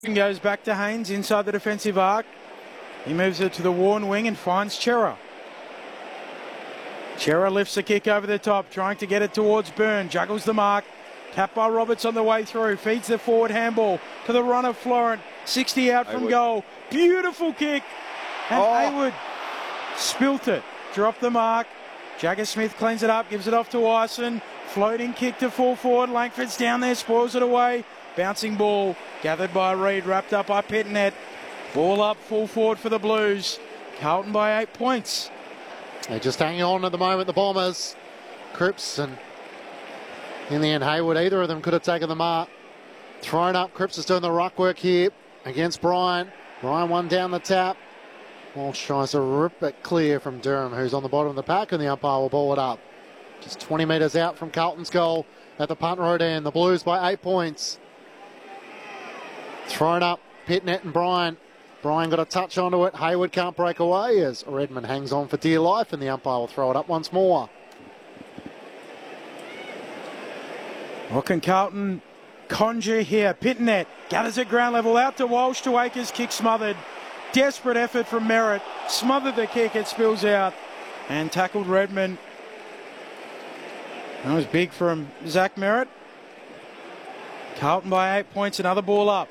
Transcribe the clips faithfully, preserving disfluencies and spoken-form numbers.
Goes back to Haynes inside the defensive arc. He moves it to the worn wing and finds Chera. Chera lifts the kick over the top, trying to get it towards Byrne. Juggles the mark. Tapped by Roberts on the way through. Feeds the forward handball to the runner, Florent. sixty out from Haywood. goal. Beautiful kick. And Oh. Haywood spilt it. Dropped the mark. Jagger Smith cleans it up, gives it off to Ison. Floating kick to full forward. Langford's down there, spoils it away. Bouncing ball, gathered by Reid, wrapped up by Pitnet. Ball up, full forward for the Blues. Carlton by eight points. They're just hanging on at the moment, the Bombers. Cripps and in the end Haywood, either of them could have taken the mark. Thrown up, Cripps is doing the ruck work here against Bryan. Bryan one down the tap. Walsh tries to rip it clear from Durham, who's on the bottom of the pack, and the umpire will ball it up. Just twenty metres out from Carlton's goal at the punt road end. The Blues by eight points. Thrown up, Pitnet and Bryan. Bryan got a touch onto it. Haywood can't break away as Redmond hangs on for dear life, and the umpire will throw it up once more. What can Carlton conjure here? Pitnet gathers at ground level, out to Walsh, to Akers, kick smothered. Desperate effort from Merritt. Smothered the kick, it spills out and tackled Redmond. That was big from Zach Merritt. Carlton by eight points, another ball up.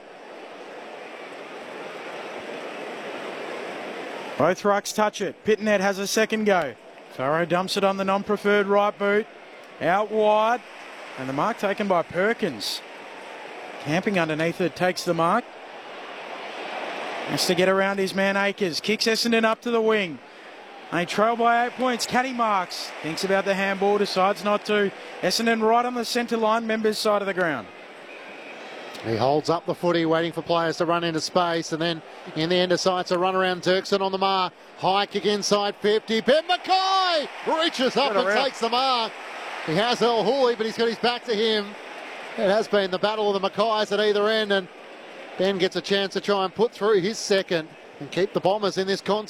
Both rucks touch it. Pitnet has a second go. Farrow dumps it on the non-preferred right boot. Out wide. And the mark taken by Perkins. Camping underneath it, takes the mark. Has to get around his man Akers. Kicks Essendon up to the wing. They trail by eight points. Caddy marks. Thinks about the handball, decides not to. Essendon right on the centre line, members side of the ground. He holds up the footy, waiting for players to run into space, and then in the end decides to run around Dirksen on the mark. High kick inside fifty. Ben Mackay reaches up and takes the mark. He has El Hooley, but he's got his back to him. It has been the battle of the Mackays at either end, and Ben gets a chance to try and put through his second and keep the Bombers in this contest.